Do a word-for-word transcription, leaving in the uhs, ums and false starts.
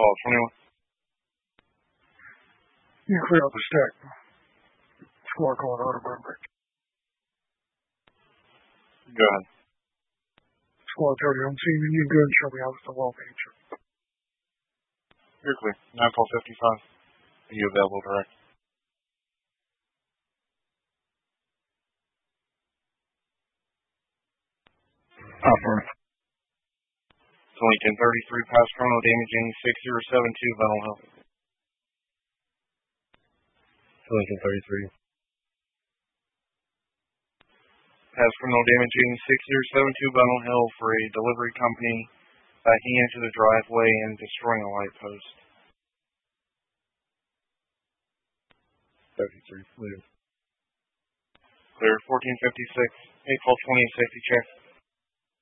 call, twenty-one. You clear out the stack. Squad calling out of Burbank. Go ahead. Squad thirty, I'm seeing you need good. Show me out the wall page. You're clear. nine four fifty-five. Are you available direct? Offer. Twenty ten thirty-three past chrono damaging six zero seven two Venal Hill. Lincoln thirty-three. Past chrono damaging six zero seven two Venal Hill for a delivery company backing into the driveway and destroying a light post. thirty-three, clear. Clear fourteen fifty-six. eight twelve twenty safety check.